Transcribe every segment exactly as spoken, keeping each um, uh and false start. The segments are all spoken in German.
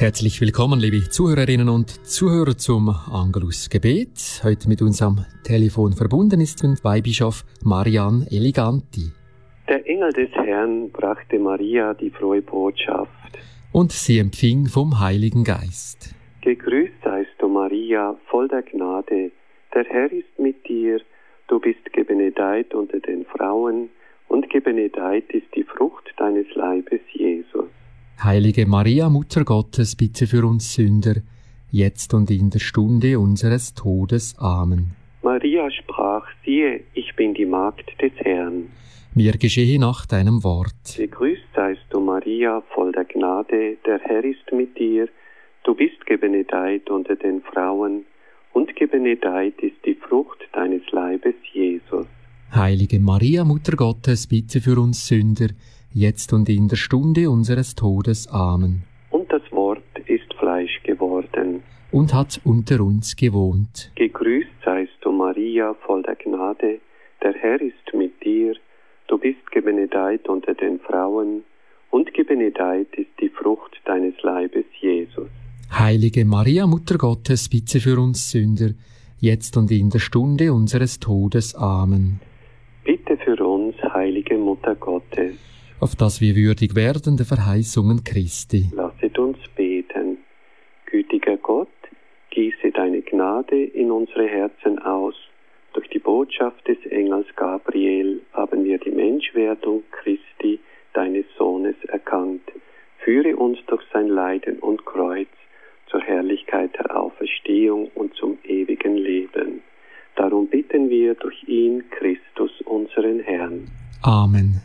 Herzlich willkommen, liebe Zuhörerinnen und Zuhörer zum Angelus-Gebet. Heute mit uns am Telefon verbunden ist Weihbischof Marian Eliganti. Der Engel des Herrn brachte Maria die frohe Botschaft. Und sie empfing vom Heiligen Geist. Gegrüßt seist du, Maria, voll der Gnade. Der Herr ist mit dir. Du bist gebenedeit unter den Frauen, und gebenedeit ist die Frucht deines Leibes, Jesus. Heilige Maria, Mutter Gottes, bitte für uns Sünder, jetzt und in der Stunde unseres Todes. Amen. Maria sprach, siehe, ich bin die Magd des Herrn. Mir geschehe nach deinem Wort. Gegrüßt seist du, Maria, voll der Gnade, der Herr ist mit dir. Du bist gebenedeit unter den Frauen, und gebenedeit ist die Frucht deines Leibes, Jesus. Heilige Maria, Mutter Gottes, bitte für uns Sünder, jetzt und in der Stunde unseres Todes. Amen. Und das Wort ist Fleisch geworden und hat unter uns gewohnt. Gegrüßt seist du, Maria, voll der Gnade, der Herr ist mit dir. Du bist gebenedeit unter den Frauen, und gebenedeit ist die Frucht deines Leibes, Jesus. Heilige Maria, Mutter Gottes, bitte für uns Sünder, jetzt und in der Stunde unseres Todes. Amen. Bitte für uns, heilige Mutter Gottes, auf dass wir würdig werden der Verheißungen Christi. Lasset uns beten. Gütiger Gott, gieße deine Gnade in unsere Herzen aus. Durch die Botschaft des Engels Gabriel haben wir die Menschwerdung Christi, deines Sohnes, erkannt. Führe uns durch sein Leiden und Kreuz zur Herrlichkeit der Auferstehung und zum ewigen Leben. Darum bitten wir durch ihn, Christus, unseren Herrn. Amen.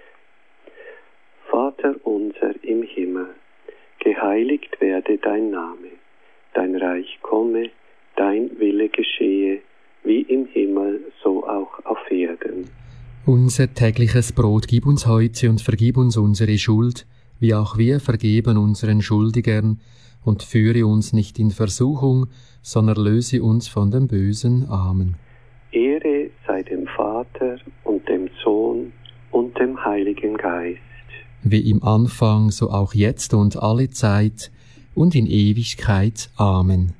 Vater unser im Himmel, geheiligt werde dein Name. Dein Reich komme, dein Wille geschehe, wie im Himmel, so auch auf Erden. Unser tägliches Brot gib uns heute und vergib uns unsere Schuld, wie auch wir vergeben unseren Schuldigern. Und führe uns nicht in Versuchung, sondern löse uns von dem Bösen. Amen. Ehre sei dem Vater und dem Sohn und dem Heiligen Geist. Wie im Anfang, so auch jetzt und alle Zeit und in Ewigkeit. Amen.